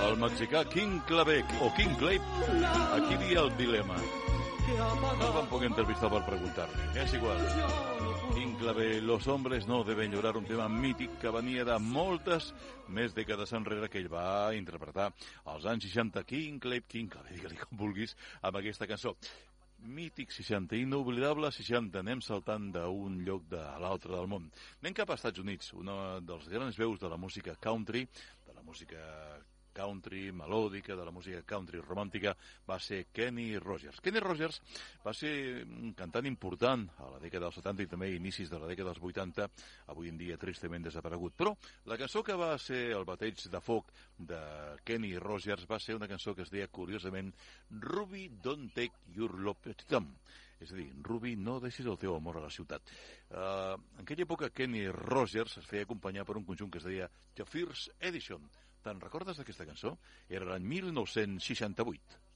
El mexicà King Clave o King Clave, aquí hi havia el dilema. No el van poder entrevistar per preguntar-li. És igual. King Clave, los hombres no deben llorar, un tema mític que venia de moltes més dècades enrere que ell va interpretar als anys 60. King Clave, digue-li com vulguis, amb aquesta cançó. Mític 60, inoblidable 60, anem saltant d'un lloc de l'altre del món. Anem cap als Estats Units, una dels grans veus de la música country, de la música country melòdica, de la música country romàntica, va ser Kenny Rogers. Kenny Rogers va ser un cantant important a la dècada dels 70 i també a inicis de la dècada dels 80, avui en dia tristament desaparegut. Però la cançó que va ser el bateig de foc de Kenny Rogers va ser una cançó que es deia, curiosament, Ruby, Don't Take Your Love to Them. És a dir, Ruby, no deixis el teu amor a la ciutat. En aquella època, Kenny Rogers es feia acompanyar per un conjunt que es deia The First Edition. Te'n recordes d'aquesta cançó? Era l'any 1968.